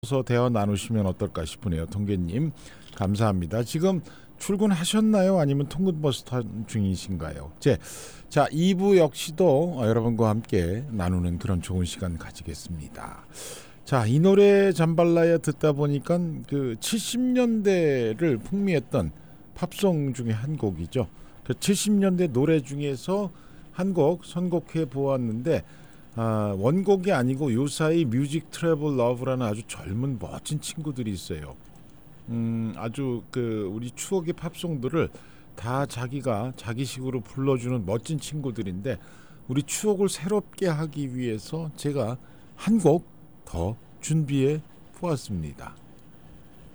서 대화 나누시면 어떨까 싶으네요. 통계님 감사합니다. 지금 출근하셨나요? 아니면 통근버스 탄 중이신가요? 자 2부 역시도 여러분과 함께 나누는 그런 좋은 시간 가지겠습니다. 자, 이 노래 잠발라야 듣다 보니까 그 70년대를 풍미했던 팝송 중에 한 곡이죠. 그 70년대 노래 중에서 한 곡 선곡해 보았는데 원곡이 아니고 요사이 뮤직 트래블 러브라는 아주 젊은 멋진 친구들이 있어요. 아주 그 우리 추억의 팝송들을 다 자기가 자기식으로 불러주는 멋진 친구들인데 우리 추억을 새롭게 하기 위해서 제가 한 곡 더 준비해 보았습니다.